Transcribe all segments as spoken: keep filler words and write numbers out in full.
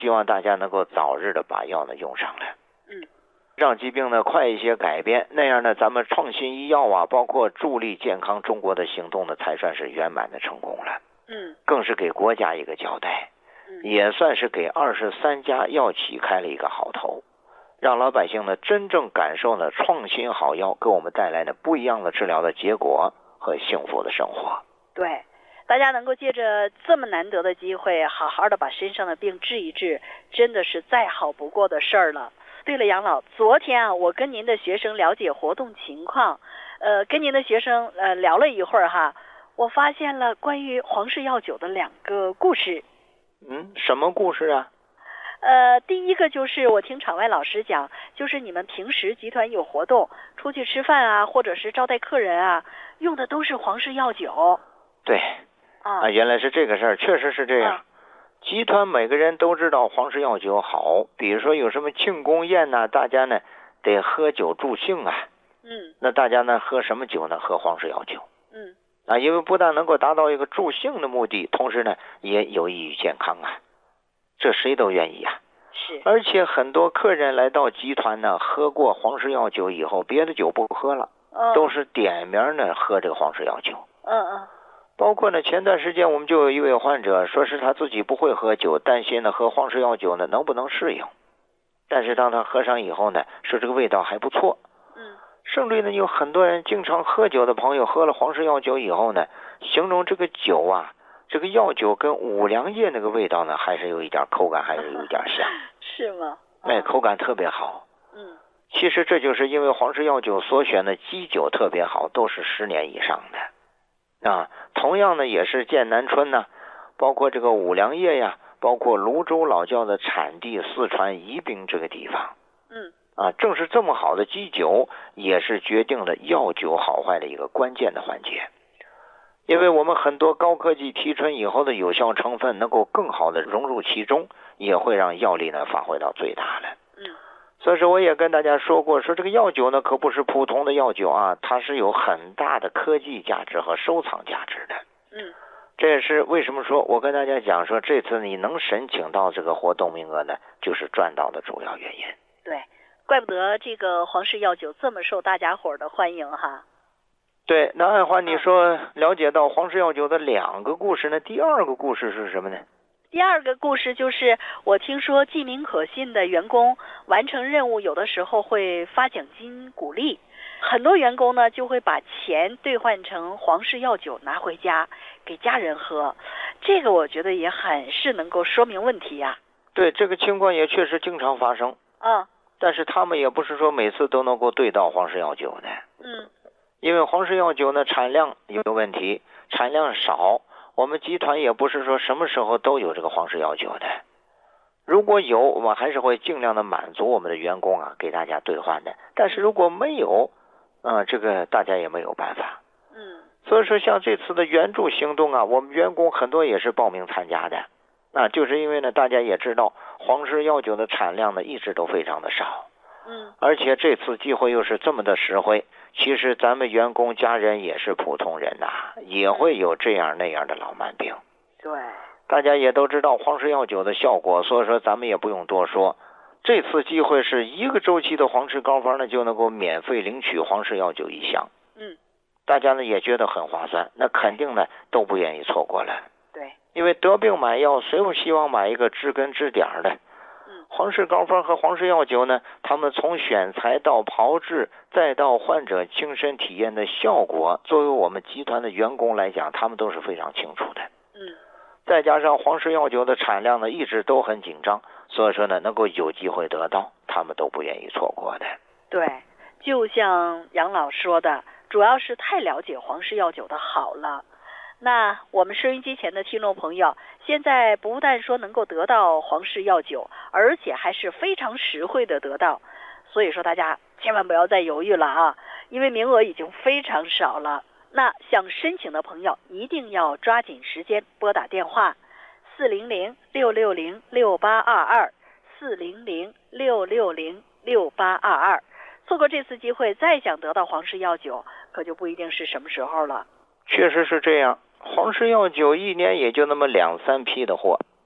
希望大家能够早日的把药呢用上来， 嗯， 让疾病呢快一些改变，那样呢咱们创新医药啊，包括助力健康中国的行动呢，才算是圆满的成功了。 嗯， 更是给国家一个交代， 嗯， 也算是给二十三家药企开了一个好头，让老百姓呢真正感受了创新好药给我们带来的不一样的治疗的结果和幸福的生活。 对，大家能够借着这么难得的机会，好好的把身上的病治一治，真的是再好不过的事儿了。对了，杨老，昨天啊，我跟您的学生了解活动情况，呃，跟您的学生呃聊了一会儿哈，我发现了关于黄氏药酒的两个故事。 嗯，什么故事啊？ 呃，第一个就是我听场外老师讲，就是你们平时集团有活动，出去吃饭啊，或者是招待客人啊，用的都是黄氏药酒。 对， 啊， 啊，原来是这个事儿，确实是这样。 啊集团每个人都知道黄氏药酒好，比如说有什么庆功宴呐、大家呢得喝酒助兴啊。 嗯那大家呢喝什么酒呢？喝黄氏药酒嗯啊，因为不但能够达到一个助兴的目的，同时呢也有益于健康啊，这谁都愿意啊。 是， 而且很多客人来到集团呢，喝过黄氏药酒以后，别的酒不喝了， 嗯， 都是点名呢喝这个黄氏药酒。 嗯嗯包括呢，前段时间我们就有一位患者说是他自己不会喝酒，担心呢喝黄氏药酒呢能不能适应。但是当他喝上以后呢，说这个味道还不错。 嗯， 甚至呢有很多人经常喝酒的朋友喝了黄氏药酒以后呢，形容这个酒啊，这个药酒跟五粮液那个味道呢，还是有一点口感，还是有一点像。 是吗？ 哎，口感特别好。 嗯其实这就是因为黄氏药酒所选的基酒特别好，都是十年以上的。啊，同样呢也是剑南春呢，包括这个五粮液呀，包括泸州老窖的产地四川宜宾这个地方。 嗯啊，正是这么好的基酒，也是决定了药酒好坏的一个关键的环节。因为我们很多高科技提纯以后的有效成分能够更好的融入其中，也会让药力呢发挥到最大了。 嗯， 所以说我也跟大家说过，说这个药酒呢可不是普通的药酒啊，它是有很大的科技价值和收藏价值的。 嗯， 这也是为什么说我跟大家讲说，这次你能申请到这个活动名额呢，就是赚到的主要原因。 对，怪不得这个黄氏药酒这么受大家伙儿的欢迎哈。 对，那按话你说了解到黄氏药酒的两个故事呢，第二个故事是什么呢？ 第二个故事就是我听说记名可信的员工完成任务，有的时候会发奖金鼓励，很多员工呢就会把钱兑换成黄氏药酒拿回家给家人喝，这个我觉得也很是能够说明问题呀、 对，这个情况也确实经常发生。 啊。 但是他们也不是说每次都能够兑到黄氏药酒的。 嗯因为黄氏药酒呢产量有问题，产量少，我们集团也不是说什么时候都有这个黄氏药酒的。如果有，我们还是会尽量的满足我们的员工啊，给大家兑换的。但是如果没有，嗯，这个大家也没有办法。 嗯所以说像这次的援助行动啊，我们员工很多也是报名参加的。啊，就是因为呢，大家也知道黄氏药酒的产量呢一直都非常的少。 嗯而且这次机会又是这么的实惠，其实咱们员工家人也是普通人呐、啊，也会有这样那样的老慢病。 对， 大家也都知道黄氏药酒的效果，所以说咱们也不用多说。这次机会是一个周期的黄氏膏方呢就能够免费领取黄氏药酒一箱。 嗯， 大家呢也觉得很划算，那肯定呢都不愿意错过了。 对， 因为得病买药，谁不希望买一个知根知点的？黄氏膏方和黄氏药酒呢，他们从选材到炮制，再到患者亲身体验的效果，作为我们集团的员工来讲，他们都是非常清楚的。 嗯， 再加上黄氏药酒的产量呢一直都很紧张，所以说呢能够有机会得到，他们都不愿意错过的。 对，就像杨老说的，主要是太了解黄氏药酒的好了。那我们收音机前的听众朋友，现在不但说能够得到黄氏药酒，而且还是非常实惠的得到，所以说大家千万不要再犹豫了啊，因为名额已经非常少了。那想申请的朋友一定要抓紧时间拨打电话四零零六六零六八二二四零零六六零六八二二，错过这次机会，再想得到黄氏药酒，可就不一定是什么时候了。 确实是这样，黄氏药酒一年也就那么两三批的货，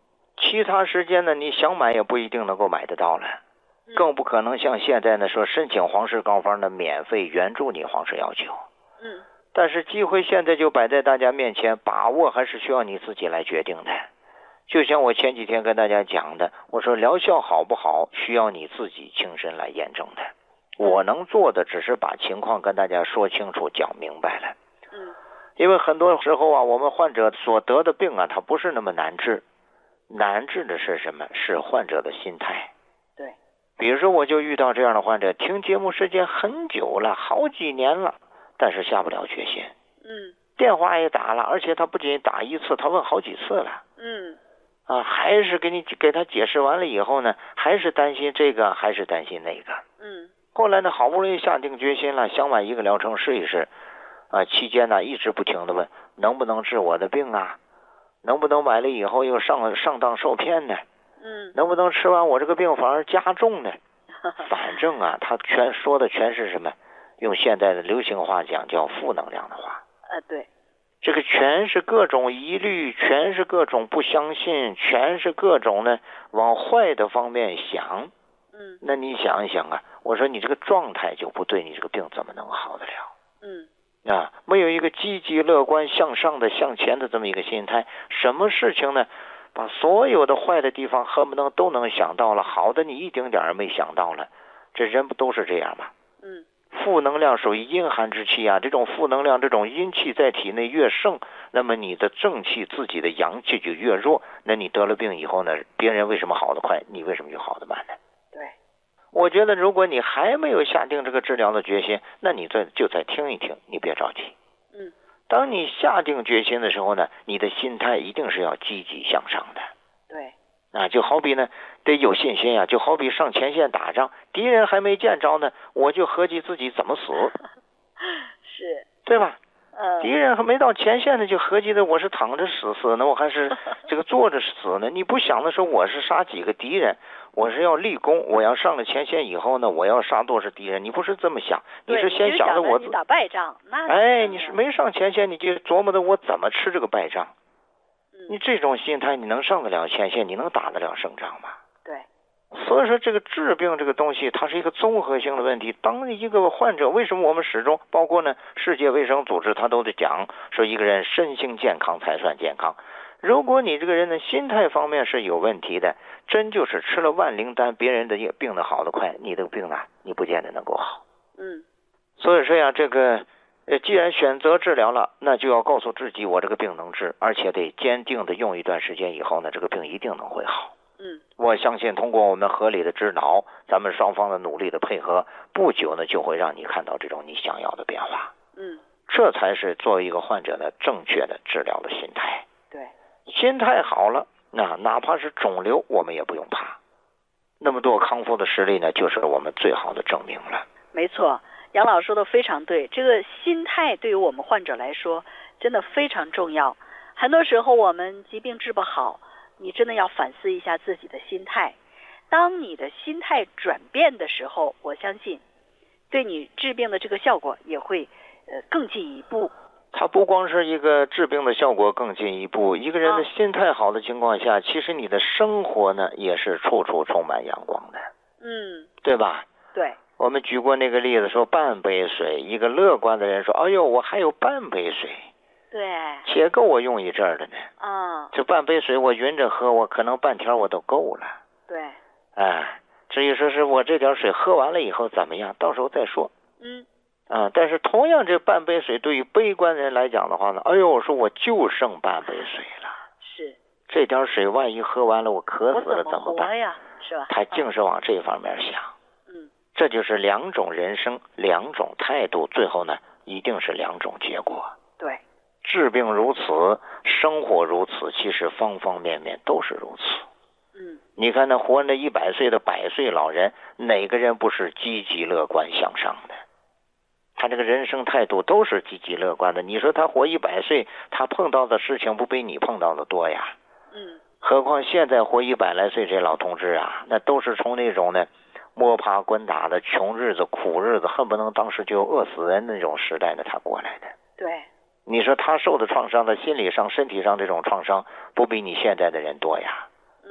其他时间呢，你想买也不一定能够买得到了，更不可能像现在呢说申请皇室膏方呢免费援助你皇室药酒。 嗯， 但是机会现在就摆在大家面前，把握还是需要你自己来决定的。就像我前几天跟大家讲的，我说疗效好不好，需要你自己亲身来验证的。我能做的只是把情况跟大家说清楚、讲明白了。 嗯， 因为很多时候啊，我们患者所得的病啊，它不是那么难治，难治的是什么？是患者的心态。 对， 比如说我就遇到这样的患者，听节目时间很久了，好几年了，但是下不了决心。 嗯， 电话也打了，而且他不仅打一次，他问好几次了。 嗯， 啊，还是给你给他解释完了以后呢，还是担心这个，还是担心那个。 嗯， 后来呢，好不容易下定决心了，想买一个疗程试一试。啊，期间呢一直不停的问能不能治我的病啊，能不能买了以后又上上当受骗呢？ 嗯， 能不能吃完我这个病反而加重呢？反正啊，他全说的全是什么？用现在的流行话讲，叫负能量的话。 呃，对， 这个全是各种疑虑，全是各种不相信，全是各种呢往坏的方面想。 嗯， 那你想一想啊，我说你这个状态就不对，你这个病怎么能好得了？ 嗯， 啊，没有一个积极乐观向上的向前的这么一个心态，什么事情呢？把所有的坏的地方恨不能都能想到了，好的你一丁点儿没想到了，这人不都是这样吗？ 嗯， 负能量属于阴寒之气啊，这种负能量，这种阴气在体内越盛，那么你的正气自己的阳气就越弱，那你得了病以后呢，别人为什么好得快，你为什么就好得慢呢？ 对， 我觉得如果你还没有下定这个治疗的决心，那你再就再听一听，你别着急。 嗯， 当你下定决心的时候呢，你的心态一定是要积极向上的。 对， 啊，就好比呢，得有信心啊，就好比上前线打仗，敌人还没见着呢，我就合计自己怎么死， 是， 对吧？ 嗯， 敌人还没到前线呢，就合计的我是躺着死死呢，我还是这个坐着死呢。你不想的说我是杀几个敌人，我是要立功，我要上了前线以后呢，我要杀多少敌人？你不是这么想，你是先想着我你打败仗，那哎，你是没上前线，你就琢磨的我怎么吃这个败仗。 嗯， 你这种心态，你能上得了前线，你能打得了胜仗吗？ 对， 所以说这个治病这个东西，它是一个综合性的问题。当一个患者，为什么我们始终包括呢？世界卫生组织他都得讲说，一个人身心健康才算健康。如果你这个人的心态方面是有问题的，真就是吃了万灵丹，别人的病的好得快，你的病呢，你不见得能够好。 嗯， 所以说呀，这个呃，既然选择治疗了，那就要告诉自己，我这个病能治，而且得坚定的用一段时间以后呢，这个病一定能会好。 嗯， 我相信通过我们合理的指导，咱们双方的努力的配合，不久呢就会让你看到这种你想要的变化。 嗯， 这才是作为一个患者的正确的治疗的心态。 对， 心态好了，那哪怕是肿瘤，我们也不用怕。那么多康复的实例呢，就是我们最好的证明了。 没错，杨老说的非常对，这个心态对于我们患者来说真的非常重要。很多时候我们疾病治不好，你真的要反思一下自己的心态。当你的心态转变的时候，我相信对你治病的这个效果也会呃更进一步。 它不光是一个治病的效果更进一步，一个人的心态好的情况下，其实你的生活呢也是处处充满阳光的。 嗯， 对吧？ 对。 我们举过那个例子，说半杯水，一个乐观的人说，哎呦，我还有半杯水， 对， 且够我用一阵儿的呢。 啊， 这半杯水我匀着喝，我可能半天我都够了。 对， 哎，至于说是我这点水喝完了以后怎么样，到时候再说。 嗯， 啊，但是同样这半杯水对于悲观人来讲的话呢，哎呦，我说我就剩半杯水了， 是这点水万一喝完了我渴死了怎么办呀？是吧？ 他净是往这方面想。 嗯， 这就是两种人生，两种态度，最后呢一定是两种结果。 对， 治病如此，生活如此，其实方方面面都是如此。 嗯， 你看那活着一百岁的百岁老人，哪个人不是积极乐观向上的？他这个人生态度都是积极乐观的。你说他活一百岁，他碰到的事情不比你碰到的多呀？ 嗯， 何况现在活一百来岁这老同志啊，那都是从那种呢摸爬滚打的穷日子、苦日子，恨不能当时就饿死人那种时代呢，他过来的。 对， 你说他受的创伤，在心理上、身体上这种创伤，不比你现在的人多呀？ 嗯，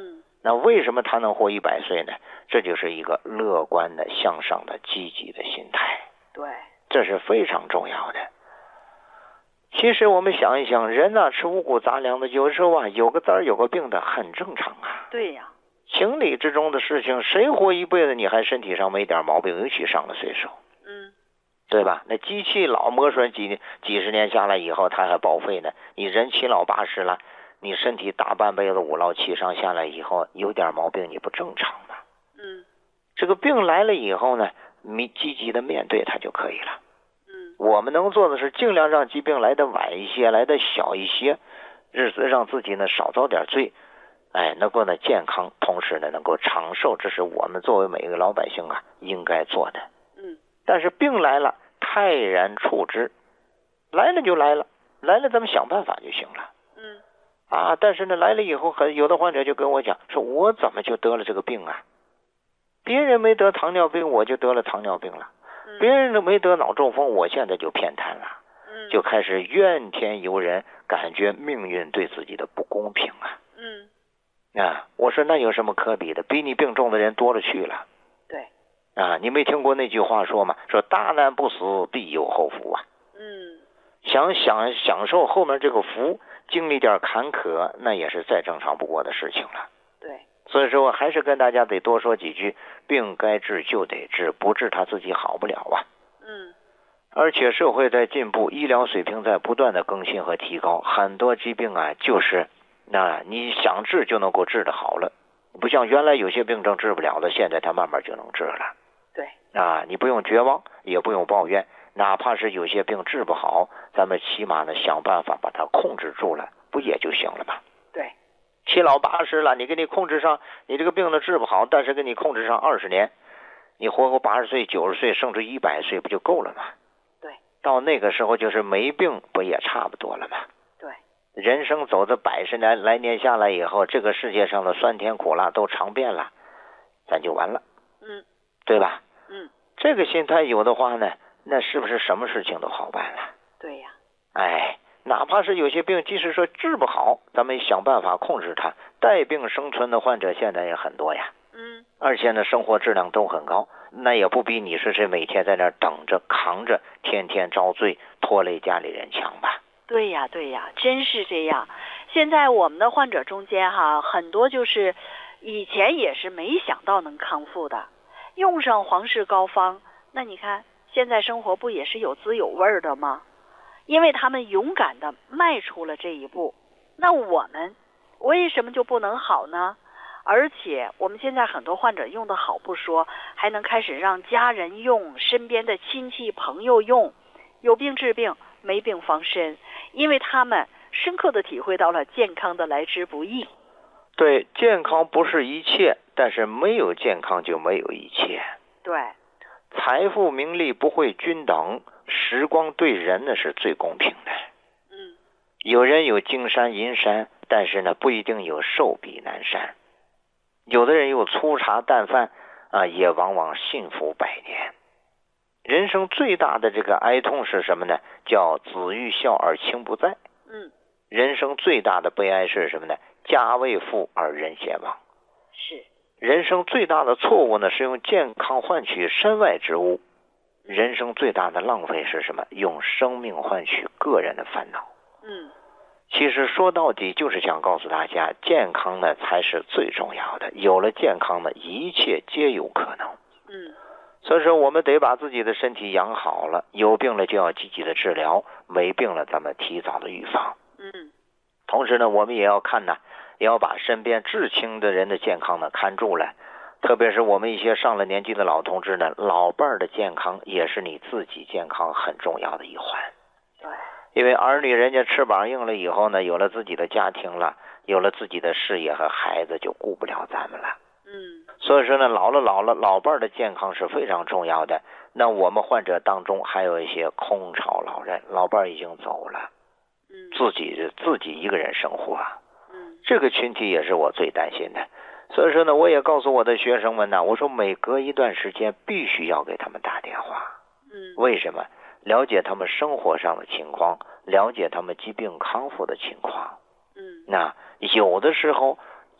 那为什么他能活一百岁呢？这就是一个乐观的、向上的、积极的心态。 对， 这是非常重要的。其实我们想一想，人呢、啊、吃五谷杂粮的，有时候啊有个灾有个病的很正常啊。 对呀， 情理之中的事情，谁活一辈子你还身体上没点毛病，尤其上了岁数， 嗯， 对吧？那机器老磨损几几十年下来以后，它还报废呢。你人七老八十了，你身体大半辈子五老七伤下来以后，有点毛病你不正常吗？ 嗯， 这个病来了以后呢，你积极的面对它就可以了。 嗯， 我们能做的是尽量让疾病来的晚一些，来的小一些，日子让自己呢少遭点罪，哎，能够呢健康，同时呢能够长寿，这是我们作为每一个老百姓啊应该做的。 嗯， 但是病来了，泰然处之，来了就来了，来了咱们想办法就行了。 嗯， 啊，但是呢来了以后，很有的患者就跟我讲，说我怎么就得了这个病啊？别人没得糖尿病，我就得了糖尿病了。别人都没得脑中风，我现在就偏瘫了， 嗯， 就开始怨天尤人，感觉命运对自己的不公平啊。 嗯， 啊，我说那有什么可比的？比你病重的人多了去了。 对， 啊，你没听过那句话说吗？说大难不死，必有后福啊。 嗯， 想想享受后面这个福，经历点坎坷，那也是再正常不过的事情了。 对， 所以说我还是跟大家得多说几句，病该治就得治，不治他自己好不了啊。 嗯， 而且社会在进步，医疗水平在不断的更新和提高，很多疾病啊就是那你想治就能够治得好了，不像原来有些病症治不了的，现在它慢慢就能治了。 对， 啊，你不用绝望，也不用抱怨，哪怕是有些病治不好，咱们起码呢想办法把它控制住了，不也就行了吗？ 对， 七老八十了，你给你控制上，你这个病呢治不好，但是给你控制上二十年，你活过八十岁、九十岁，甚至一百岁，不就够了吗？ 对， 到那个时候就是没病，不也差不多了吗？ 对， 人生走这百十年来年下来以后，这个世界上的酸甜苦辣都尝遍了，咱就完了， 嗯， 对吧？ 嗯， 这个心态有的话呢，那是不是什么事情都好办了？ 对呀， 哎，哪怕是有些病，即使说治不好，咱们想办法控制它，带病生存的患者现在也很多呀。 嗯， 而且呢，生活质量都很高，那也不比你说是每天在那儿等着扛着，天天遭罪，拖累家里人强吧？ 对呀，对呀，真是这样。现在我们的患者中间哈，很多就是以前也是没想到能康复的，用上皇氏膏方，那你看现在生活不也是有滋有味的吗？因为他们勇敢的迈出了这一步，那我们为什么就不能好呢？而且我们现在很多患者用的好不说，还能开始让家人用，身边的亲戚朋友用，有病治病，没病防身，因为他们深刻的体会到了健康的来之不易。 对，健康不是一切，但是没有健康就没有一切。 对， 财富名利不会均等，时光对人呢是最公平的。 嗯， 有人有金山银山，但是呢不一定有寿比南山。有的人有粗茶淡饭啊，也往往幸福百年。人生最大的这个哀痛是什么呢？叫子欲孝而亲不在。 嗯， 人生最大的悲哀是什么呢？家未富而人先亡。 是。 人生最大的错误呢，是用健康换取身外之物。人生最大的浪费是什么？用生命换取个人的烦恼。 嗯， 其实说到底就是想告诉大家，健康呢才是最重要的。有了健康呢，一切皆有可能。 嗯， 所以说我们得把自己的身体养好了，有病了就要积极的治疗，没病了咱们提早的预防。 嗯， 同时呢，我们也要看呢，也要把身边至亲的人的健康呢看住了。特别是我们一些上了年纪的老同志呢，老伴儿的健康也是你自己健康很重要的一环。 对， 因为儿女人家翅膀硬了以后呢，有了自己的家庭了，有了自己的事业和孩子，就顾不了咱们了。 嗯， 所以说呢，老了老了，老伴儿的健康是非常重要的。那我们患者当中还有一些空巢老人，老伴儿已经走了， 嗯， 自己自己一个人生活， 嗯， 这个群体也是我最担心的。所以说呢，我也告诉我的学生们呢，我说每隔一段时间必须要给他们打电话。 嗯， 为什么？了解他们生活上的情况，了解他们疾病康复的情况。 嗯， 那有的时候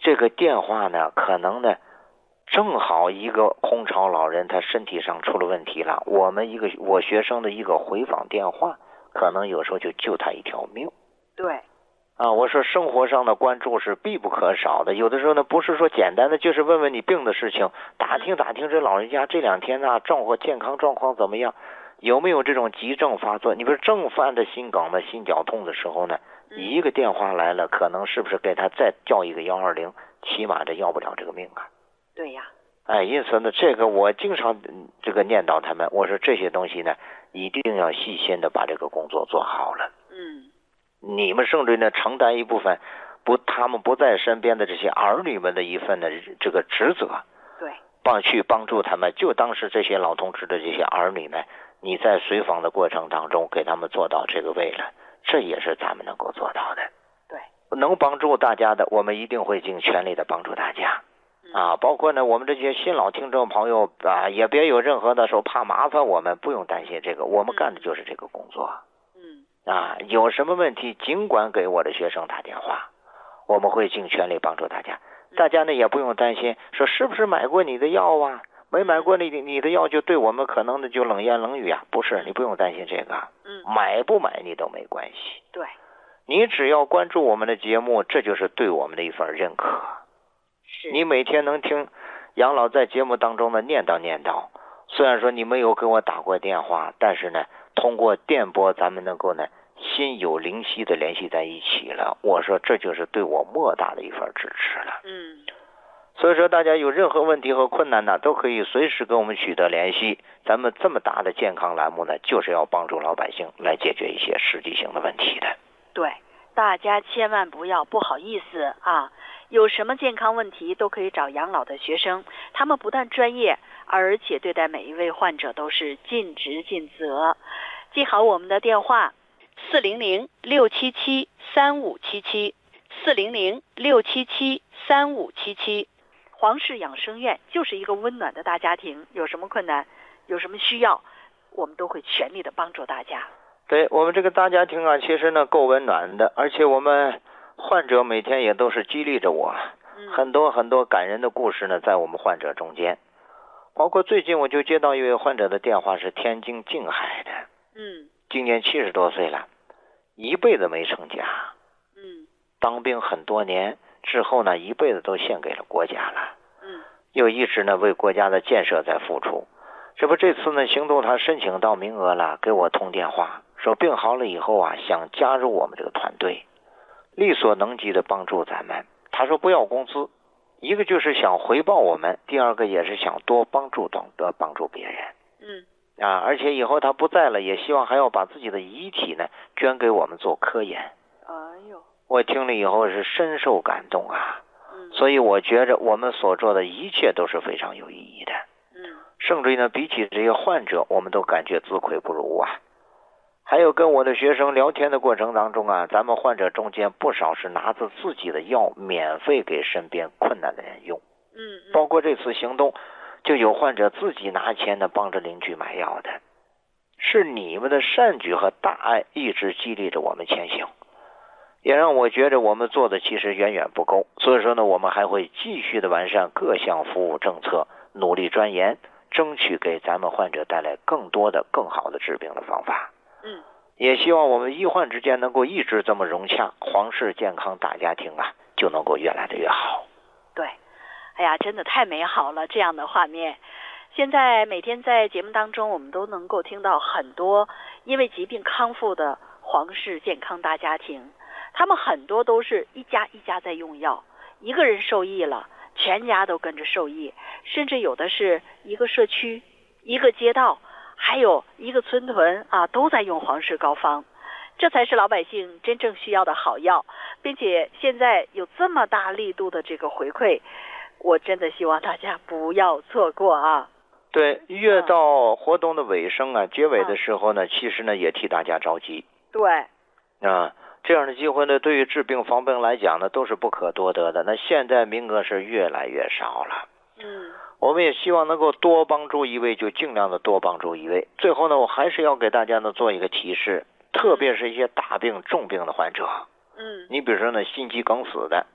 这个电话呢，可能呢，正好一个空巢老人他身体上出了问题了，我们一个我学生的一个回访电话，可能有时候就救他一条命。 对。 啊，我说生活上的关注是必不可少的，有的时候呢，不是说简单的就是问问你病的事情，打听打听这老人家这两天呢、啊、状况健康状况怎么样，有没有这种急症发作？你比如正犯的心梗的心绞痛的时候呢，一个电话来了，可能是不是给他再叫一个幺二零，起码这要不了这个命啊。 对呀。 哎，因此呢，这个我经常这个念叨他们，我说这些东西呢，一定要细心的把这个工作做好了。 嗯。 你们甚至呢承担一部分不他们不在身边的这些儿女们的一份的这个职责， 对， 帮去帮助他们，就当是这些老同志的这些儿女们，你在随访的过程当中给他们做到这个位了，这也是咱们能够做到的。 对， 能帮助大家的，我们一定会尽全力的帮助大家。啊，包括呢，我们这些新老听众朋友啊，也别有任何的时候怕麻烦我们，不用担心这个，我们干的就是这个工作。啊，有什么问题尽管给我的学生打电话，我们会尽全力帮助大家。大家呢也不用担心说是不是买过你的药啊，没买过你你的药就对我们可能的就冷言冷语啊，不是，你不用担心这个。 嗯， 买不买你都没关系。 对， 你只要关注我们的节目，这就是对我们的一份认可。 是， 你每天能听杨老在节目当中呢念叨念叨，虽然说你没有给我打过电话，但是呢通过电波咱们能够呢心有灵犀的联系在一起了，我说这就是对我莫大的一份支持了。 嗯， 所以说大家有任何问题和困难呢，都可以随时跟我们取得联系。咱们这么大的健康栏目呢，就是要帮助老百姓来解决一些实际性的问题的。 对，大家千万不要不好意思啊，有什么健康问题都可以找养老的学生，他们不但专业，而且对待每一位患者都是尽职尽责。记好我们的电话四零零六七七三五七七，四零零六七七三五七七。黄氏养生院就是一个温暖的大家庭，有什么困难，有什么需要，我们都会全力的帮助大家。 对，我们这个大家庭啊，其实呢够温暖的，而且我们患者每天也都是激励着我， 嗯、 很多很多感人的故事呢在我们患者中间。包括最近我就接到一位患者的电话，是天津静海的， 嗯， 今年七十多岁了，一辈子没成家， 嗯， 当兵很多年之后呢，一辈子都献给了国家了， 嗯， 又一直呢为国家的建设在付出。这不这次呢行动他申请到名额了，给我通电话说病好了以后啊，想加入我们这个团队，力所能及的帮助咱们。他说不要工资，一个就是想回报我们，第二个也是想多帮助懂得帮助别人。 嗯， 啊，而且以后他不在了，也希望还要把自己的遗体呢捐给我们做科研。 哎呦， 我听了以后是深受感动啊。 嗯， 所以我觉着我们所做的一切都是非常有意义的。 嗯， 甚至于呢，比起这些患者，我们都感觉自愧不如啊。还有跟我的学生聊天的过程当中啊，咱们患者中间不少是拿着自己的药免费给身边困难的人用。 嗯， 包括这次行动，就有患者自己拿钱呢帮着邻居买药的。是你们的善举和大爱一直激励着我们前行，也让我觉得我们做的其实远远不够。所以说呢，我们还会继续的完善各项服务政策，努力钻研，争取给咱们患者带来更多的更好的治病的方法。 嗯， 也希望我们医患之间能够一直这么融洽，黄氏健康大家庭啊就能够越来的越好。 对，哎呀，真的太美好了，这样的画面。现在每天在节目当中，我们都能够听到很多因为疾病康复的黄氏健康大家庭，他们很多都是一家一家在用药，一个人受益了，全家都跟着受益，甚至有的是一个社区、一个街道，还有一个村屯啊，都在用黄氏膏方。这才是老百姓真正需要的好药，并且现在有这么大力度的这个回馈，我真的希望大家不要错过啊。 对，越到活动的尾声啊，结尾的时候呢，其实呢也替大家着急。 对， 啊，这样的机会呢，对于治病防病来讲呢，都是不可多得的。那现在名额是越来越少了。 嗯， 我们也希望能够多帮助一位，就尽量的多帮助一位。最后呢，我还是要给大家呢做一个提示，特别是一些大病重病的患者。 嗯， 你比如说呢，心肌梗死的，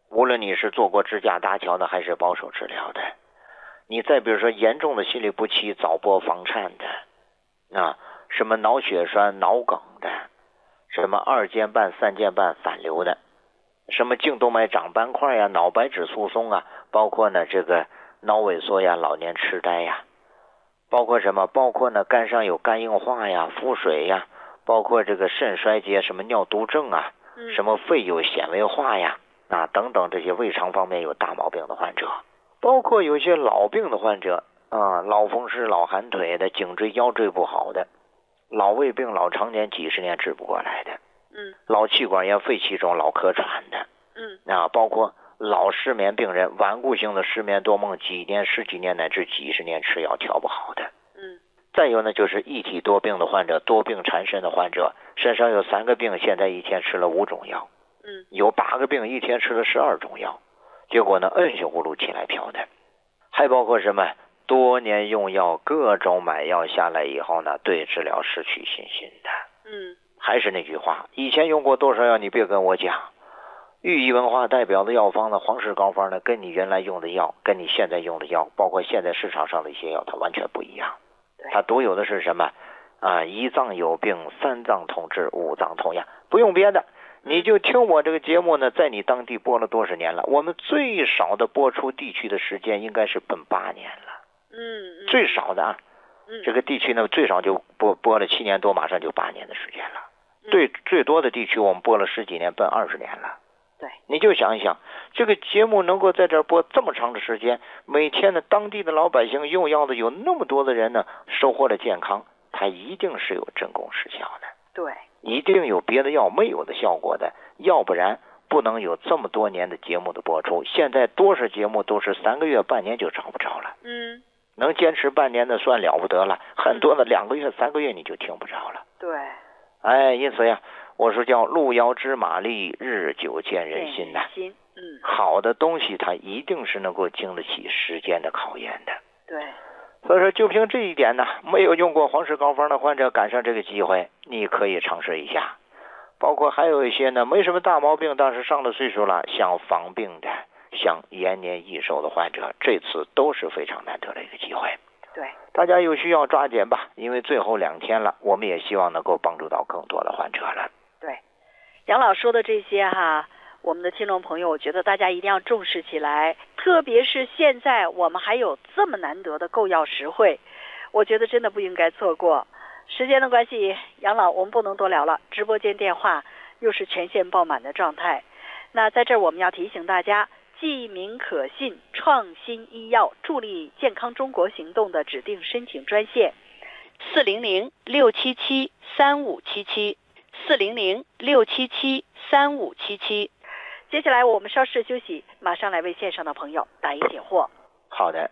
无论你是做过支架搭桥的还是保守治疗的，你再比如说严重的心律不齐、早搏房颤的，啊，什么脑血栓、脑梗的，什么二尖瓣、三尖瓣反流的，什么颈动脉长斑块呀、脑白质疏松啊，包括呢这个脑萎缩呀、老年痴呆呀，包括什么？包括呢肝上有肝硬化呀、腹水呀，包括这个肾衰竭、什么尿毒症啊，什么肺有纤维化呀，啊等等这些胃肠方面有大毛病的患者，包括有些老病的患者啊，老风湿、老寒腿的、颈椎腰椎不好的，老胃病老常年几十年治不过来的， 嗯， 老气管炎、肺气肿、老咳喘的， 嗯， 啊，包括老失眠病人，顽固性的失眠多梦，几年、十几年乃至几十年吃药调不好的， 嗯， 再有呢就是一体多病的患者，多病缠身的患者，身上有三个病，现在一天吃了五种药， 嗯， 有八个病一天吃了十二种药，结果呢摁下葫芦起来飘的，还包括什么？多年用药，各种买药下来以后呢，对治疗失去信心的。 嗯， 还是那句话，以前用过多少药，你别跟我讲。寓意文化代表的药方呢，黄氏膏方呢，跟你原来用的药，跟你现在用的药，包括现在市场上的一些药，它完全不一样。它独有的是什么？啊，一脏有病，三脏同治，五脏同养，不用别的。你就听我这个节目呢，在你当地播了多少年了？我们最少的播出地区的时间应该是奔八年了。 嗯， 最少的啊， 嗯， 这个地区呢最少就播播了七年多，马上就八年的时间了。最最多的地区我们播了十几年，奔二十年了。 对， 你就想一想，这个节目能够在这儿播这么长的时间，每天呢当地的老百姓用药的有那么多的人呢，收获了健康，它一定是有真功实效的。 对， 一定有别的药没有的效果的，要不然不能有这么多年的节目的播出。现在多少节目都是三个月、半年就找不着了。 嗯， 能坚持半年的算了不得了，很多的两个月、三个月你就听不着了。 对， 哎，因此呀，我说叫路遥知马力，日久见人心呐。 心，嗯， 好的东西它一定是能够经得起时间的考验的。 对， 所以说就凭这一点呢，没有用过黄氏膏方的患者赶上这个机会，你可以尝试一下。包括还有一些呢没什么大毛病，但是上了岁数了，想防病的，想延年益寿的患者，这次都是非常难得的一个机会。 对， 大家有需要抓紧吧，因为最后两天了，我们也希望能够帮助到更多的患者了。 对，杨老说的这些哈，我们的听众朋友，我觉得大家一定要重视起来，特别是现在我们还有这么难得的购药实惠，我觉得真的不应该错过。时间的关系，杨老我们不能多聊了，直播间电话又是全线爆满的状态。那在这儿我们要提醒大家，记名可信创新医药助力健康中国行动的指定申请专线四零零六七七三五七七四零零六七七三五七七。接下来我们稍事休息，马上来为线上的朋友答疑解惑。 好的。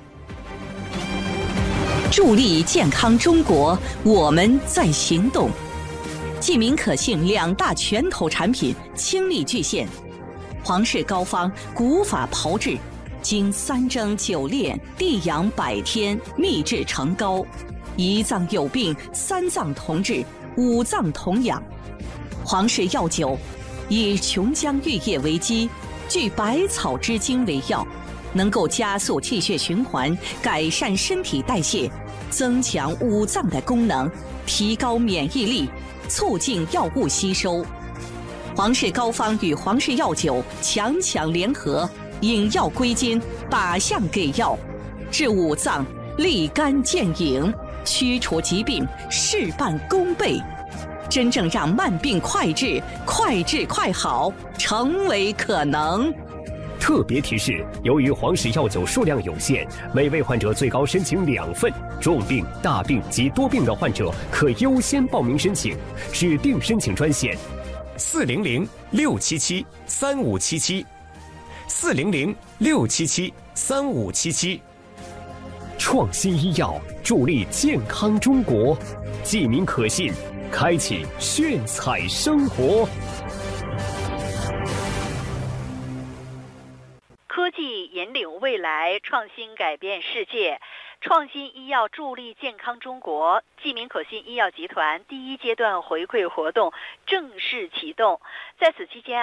助力健康中国，我们在行动。记名可信两大拳头产品倾力巨献，黄氏膏方古法炮制，经三蒸九炼地养百天秘制成膏，一脏有病三脏同治，五脏同养。黄氏药酒以琼浆玉液为基，聚百草之精为药，能够加速气血循环，改善身体代谢，增强五脏的功能，提高免疫力，促进药物吸收。黄氏膏方与黄氏药酒强强联合，引药归经，靶向给药，治五脏立竿见影，驱除疾病事半功倍，真正让慢病快治、快治快好成为可能。 特别提示：由于黄氏药酒数量有限，每位患者最高申请两份。重病、大病及多病的患者可优先报名申请。指定申请专线：四零零六七七三五七七，四零零六七七三五七七。创新医药助力健康中国，记名可信，开启炫彩生活。 科技引领未来，创新改变世界。创新医药助力健康中国，记名可信医药集团第一阶段回馈活动正式启动。在此期间啊，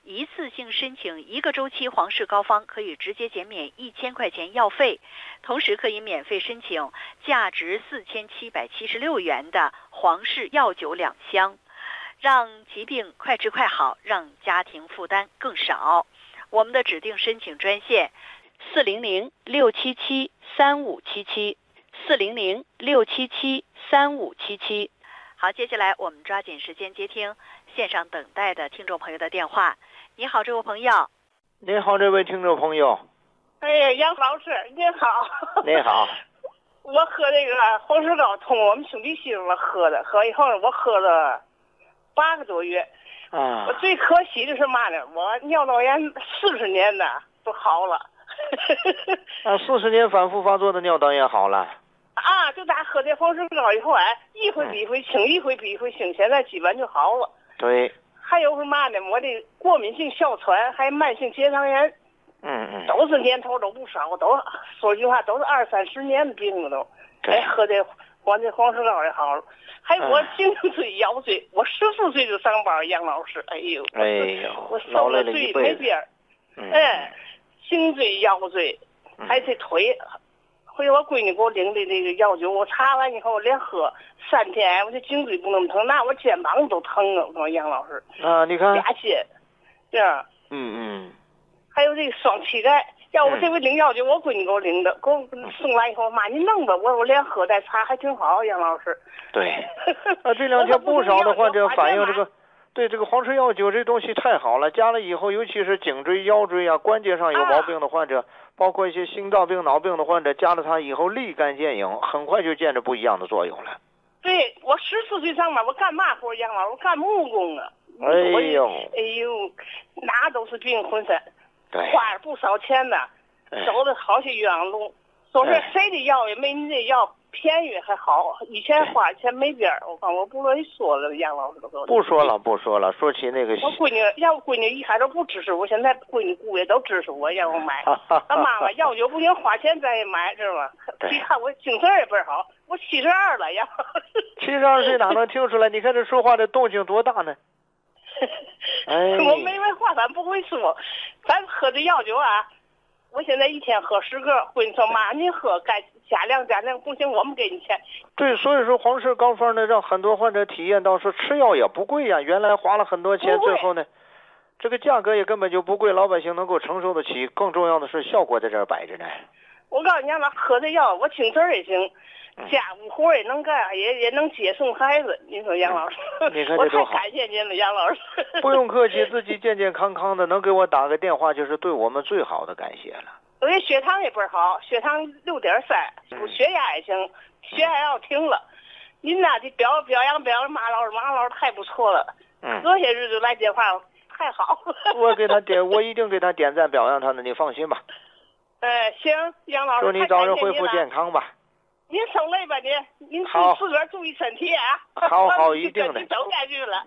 一次性申请一个周期皇氏膏方，可以直接减免一千块钱药费，同时可以免费申请价值四千七百七十六元的皇氏药酒两箱，让疾病快治快好，让家庭负担更少。我们的指定申请专线四零零六七七三五七七，四零零六七七三五七七。好，接下来我们抓紧时间接听线上等待的听众朋友的电话。你好，这位朋友。 你好，这位听众朋友。 哎，杨老师您好。 你好。 我喝这个黄石膏通过我们兄弟媳妇喝的，喝以后呢，我喝了八个多月。 啊。我最可惜的是嘛呢？我尿道炎四十年呢都好了。 啊，四十年反复发作的尿道炎好了。 啊，就打喝这黄石膏以后，哎，一回比一回轻，一回比一回轻，现在基本就好了。 对。 还有是嘛呢？我这过敏性哮喘，还慢性结肠炎， 嗯嗯， 都是年头都不少，都说句话都是二三十年的病了都。哎，喝这我这黄石膏也好了。还有我颈椎腰椎，我十四岁就上班，杨老师，哎呦， 哎呦， 我受了罪没边儿。哎，颈椎腰椎，还这腿。回我闺女给我领的这个药酒，我查完以后连喝三天，我这颈椎不那么疼，那我肩膀都疼了。我说杨老师啊，你看俩肩，这样， 嗯嗯， 还有这个双膝盖，要我这回领药酒，我闺女给我领的，给我送来以后，妈你弄吧，我我连喝带查还挺好，杨老师。 对，啊，这两天不少的患者反映这个，对这个黄氏药酒这东西太好了，加了以后，尤其是颈椎、腰椎啊关节上有毛病的患者。啊包括一些心脏病、脑病的患者，加了它以后立竿见影，很快就见着不一样的作用了。 对，我十四岁上班，我干嘛活？杨老师，我干木工啊。 哎呦， 哎呦，哪都是病浑身， 对， 花了不少钱呢，走了好些冤枉路。说是谁的药也没你这药便宜还好，以前花钱没边儿。我看我不乐意说了，杨老师都说。 不说了，不说了。说起那个， 我闺女，要我闺女一开始不支持我，现在闺女姑爷都支持我，让我买。她妈妈药酒不行，花钱咱也买，知道吗？你看我精神也倍儿好，我七十二了呀。 七十二岁哪能听出来？你看这说话的动静多大呢？哎， 我没文化，咱不会说，咱喝的药酒啊。我现在一天喝十个，闺女说妈，你喝该加量加量，不行我们给你钱。 对，所以说黄氏膏方呢，让很多患者体验到说吃药也不贵呀，原来花了很多钱，最后呢，这个价格也根本就不贵，老百姓能够承受得起。更重要的是效果在这儿摆着呢。 我告诉你，让他喝这药，我精神也行，家务活也能干，也也能接送孩子。你说杨老师， 你看这多好！ 我太感谢您了，杨老师。 不用客气，自己健健康康的，能给我打个电话就是对我们最好的感谢了。 我这血糖也倍儿好，血糖六点三，血压也行，血压要停了。您呐，这表表扬表扬马老师，马老师太不错了。 嗯。 隔些日子来电话，太好了。 我给他点，我一定给他点赞表扬他的，你放心吧。 哎，行，杨老师， 祝你早日恢复健康吧。 您受累吧，您您自自个儿注意身体啊。 好好，一定的。 走下去了。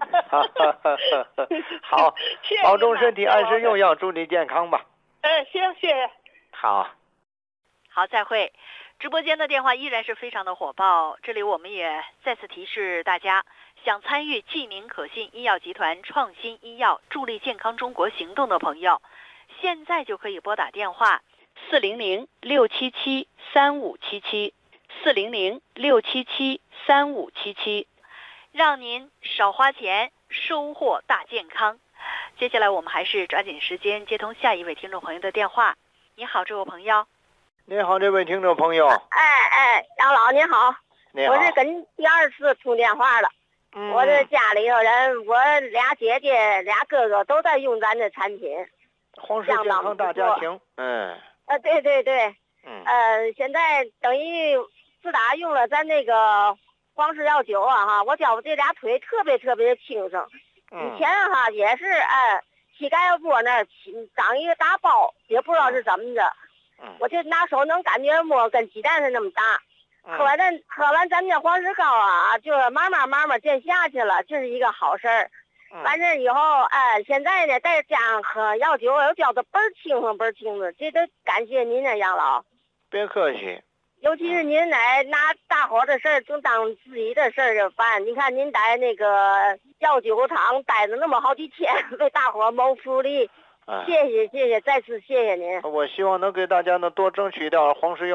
好，保重身体，按时用药，祝你健康吧。 哎，行，谢谢。 好， 好，再会。直播间的电话依然是非常的火爆，这里我们也再次提示大家，想参与济民可信医药集团创新医药助力健康中国行动的朋友，现在就可以拨打电话四零零六七七三五七七，四零零六七七三五七七，让您少花钱，收获大健康。接下来我们还是抓紧时间接通下一位听众朋友的电话。你好，这位朋友。 你好，这位听众朋友。 哎哎，杨老您好。 你好。 我是跟第二次通电话了。 嗯。 我这家里头人，我俩姐姐、俩哥哥都在用咱的产品。 黄氏健康大家庭。嗯。 呃，对对对。 嗯。 呃，现在等于自打用了咱那个黄氏药酒啊哈，我觉我这俩腿特别特别轻省。 嗯。 以前哈也是哎。膝盖窝那儿长一个大包，也不知道是怎么着， 嗯、 我就拿手能感觉摸跟鸡蛋似那么大。 嗯、 喝完咱喝完咱这黄石膏啊，就慢慢慢慢见下去了，这是一个好事儿。 嗯、 完事以后，哎，现在呢再加上喝药酒，又觉得倍儿清爽倍儿清爽，这都感谢您啊，杨老。 别客气。 尤其是您来拿大伙的事儿总当自己的事儿办。你看您在那个药酒厂待了那么好几天，为大伙谋福利，谢谢谢谢，再次谢谢您。 我希望能给大家呢多争取点黄石药